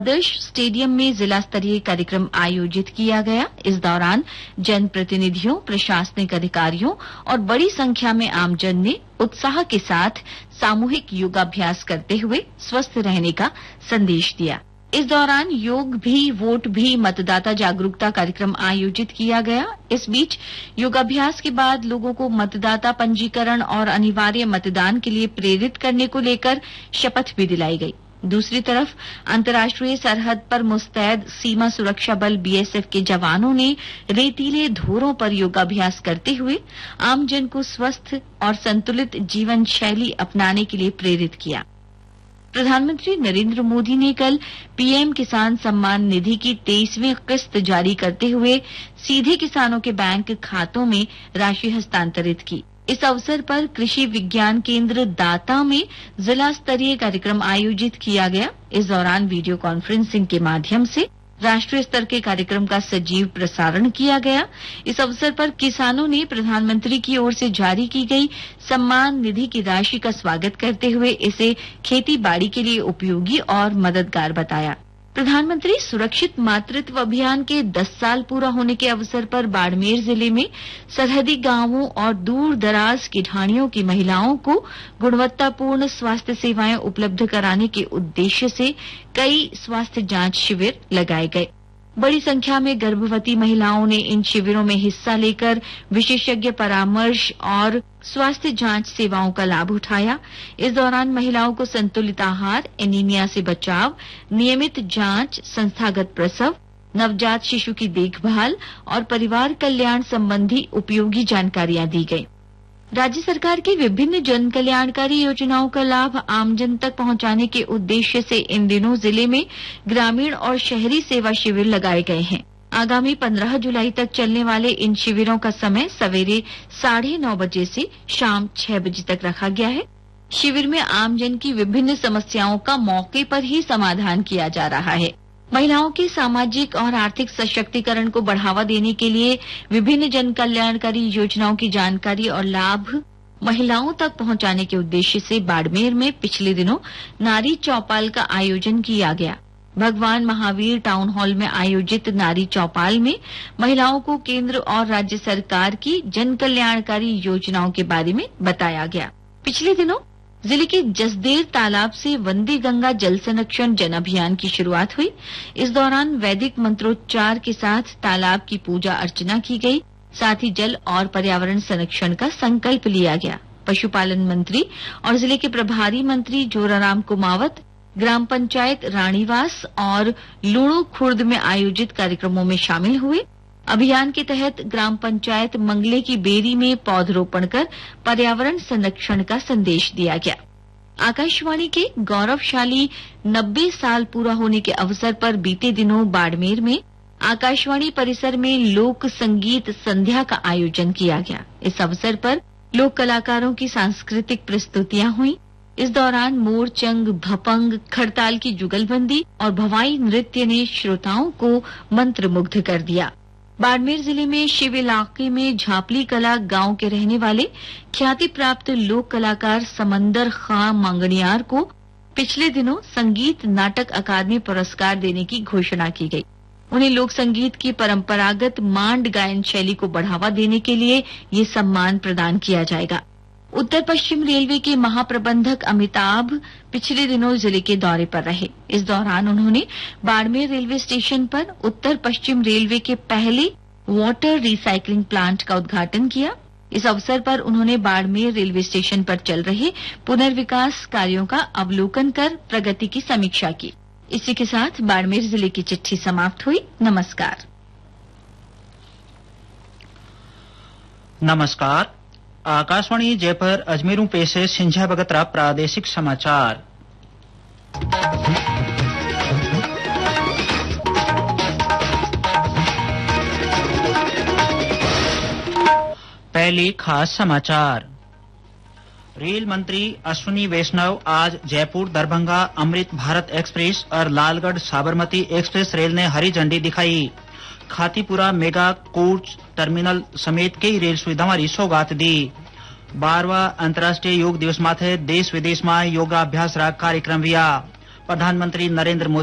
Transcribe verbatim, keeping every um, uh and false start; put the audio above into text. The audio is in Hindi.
आदर्श स्टेडियम में जिला स्तरीय कार्यक्रम आयोजित किया गया। इस दौरान जनप्रतिनिधियों, प्रशासनिक अधिकारियों और बड़ी संख्या में आमजन ने उत्साह के साथ सामूहिक योगाभ्यास करते हुए स्वस्थ रहने का संदेश दिया। इस दौरान योग भी वोट भी मतदाता जागरूकता कार्यक्रम आयोजित किया गया। इस बीच योगाभ्यास के बाद लोगों को मतदाता पंजीकरण और अनिवार्य मतदान के लिए प्रेरित करने को लेकर शपथ भी दिलाई गई। दूसरी तरफ अंतर्राष्ट्रीय सरहद पर मुस्तैद सीमा सुरक्षा बल बीएसएफ के जवानों ने रेतीले धोरों पर योगाभ्यास करते हुए आमजन को स्वस्थ और संतुलित जीवन शैली अपनाने के लिए प्रेरित किया। प्रधानमंत्री नरेंद्र मोदी ने कल पीएम किसान सम्मान निधि की तेईसवीं किस्त जारी करते हुए सीधे किसानों के बैंक खातों में राशि हस्तांतरित की। इस अवसर पर कृषि विज्ञान केंद्र दाता में जिला स्तरीय कार्यक्रम आयोजित किया गया। इस दौरान वीडियो कॉन्फ्रेंसिंग के माध्यम से राष्ट्रीय स्तर के कार्यक्रम का सजीव प्रसारण किया गया। इस अवसर पर किसानों ने प्रधानमंत्री की ओर से जारी की गई सम्मान निधि की राशि का स्वागत करते हुए इसे खेती बाड़ी के लिए उपयोगी और मददगार बताया। प्रधानमंत्री सुरक्षित मातृत्व अभियान के दस साल पूरा होने के अवसर पर बाड़मेर जिले में सरहदी गांवों और दूर दराज की ढाणियों की महिलाओं को गुणवत्तापूर्ण स्वास्थ्य सेवाएं उपलब्ध कराने के उद्देश्य से कई स्वास्थ्य जांच शिविर लगाए गए। बड़ी संख्या में गर्भवती महिलाओं ने इन शिविरों में हिस्सा लेकर विशेषज्ञ परामर्श और स्वास्थ्य जांच सेवाओं का लाभ उठाया। इस दौरान महिलाओं को संतुलित आहार, एनीमिया से बचाव, नियमित जांच, संस्थागत प्रसव, नवजात शिशु की देखभाल और परिवार कल्याण संबंधी उपयोगी जानकारियां दी गई। राज्य सरकार की विभिन्न जन कल्याणकारी योजनाओं का लाभ आमजन तक पहुंचाने के उद्देश्य से इन दिनों जिले में ग्रामीण और शहरी सेवा शिविर लगाए गए हैं। आगामी पंद्रह जुलाई तक चलने वाले इन शिविरों का समय सवेरे साढ़े नौ बजे से शाम छह बजे तक रखा गया है। शिविर में आमजन की विभिन्न समस्याओं का मौके पर ही समाधान किया जा रहा है। महिलाओं के सामाजिक और आर्थिक सशक्तिकरण को बढ़ावा देने के लिए विभिन्न जन कल्याणकारी योजनाओं की जानकारी और लाभ महिलाओं तक पहुंचाने के उद्देश्य से बाड़मेर में पिछले दिनों नारी चौपाल का आयोजन किया गया। भगवान महावीर टाउन हॉल में आयोजित नारी चौपाल में महिलाओं को केंद्र और राज्य सरकार की जन कल्याणकारी योजनाओं के बारे में बताया गया। पिछले दिनों जिले के जसदेर तालाब से वंदे गंगा जल संरक्षण जन अभियान की शुरुआत हुई। इस दौरान वैदिक मंत्रोच्चार के साथ तालाब की पूजा अर्चना की गई। साथ ही जल और पर्यावरण संरक्षण का संकल्प लिया गया। पशुपालन मंत्री और जिले के प्रभारी मंत्री जोराराम कुमावत ग्राम पंचायत रानीवास और लूणू खुर्द में आयोजित कार्यक्रमों में शामिल हुए। अभियान के तहत ग्राम पंचायत मंगले की बेरी में पौधरोपण कर पर्यावरण संरक्षण का संदेश दिया गया। आकाशवाणी के गौरवशाली नब्बे साल पूरा होने के अवसर पर बीते दिनों बाड़मेर में आकाशवाणी परिसर में लोक संगीत संध्या का आयोजन किया गया। इस अवसर पर लोक कलाकारों की सांस्कृतिक प्रस्तुतियां हुई। इस दौरान मोरचंग, भपंग, खड़ताल की जुगलबंदी और भवाई नृत्य ने श्रोताओं को मंत्रमुग्ध कर दिया। बाड़मेर जिले में शिव इलाके में झापली कला गांव के रहने वाले ख्याति प्राप्त लोक कलाकार समंदर खां मांगणियार को पिछले दिनों संगीत नाटक अकादमी पुरस्कार देने की घोषणा की गई। उन्हें लोक संगीत की परंपरागत मांड गायन शैली को बढ़ावा देने के लिए ये सम्मान प्रदान किया जाएगा। उत्तर पश्चिम रेलवे के महाप्रबंधक अमिताभ पिछले दिनों जिले के दौरे पर रहे। इस दौरान उन्होंने बाड़मेर रेलवे स्टेशन पर उत्तर पश्चिम रेलवे के पहले वाटर रिसाइकलिंग प्लांट का उद्घाटन किया। इस अवसर पर उन्होंने बाड़मेर रेलवे स्टेशन पर चल रहे पुनर्विकास कार्यों का अवलोकन कर प्रगति की समीक्षा की। इसी के साथ बाड़मेर जिले की चिट्ठी समाप्त हुई। नमस्कार। नमस्कार। आकाशवाणी जयपुर अजमेरू पेश है सिंझा बगतरा प्रादेशिक समाचार। पहले खास समाचार। रेल मंत्री अश्विनी वैष्णव आज जयपुर दरभंगा अमृत भारत एक्सप्रेस और लालगढ़ साबरमती एक्सप्रेस रेल ने हरी झंडी दिखाई। खातीपुरा मेगा कोच टर्मिनल समेत कई रेल सुविधाओं सौगात दी। बारहवां अंतर्राष्ट्रीय योग दिवस माथे देश विदेश में योगाभ्यास कार्यक्रम हुआ। प्रधानमंत्री नरेंद्र मोदी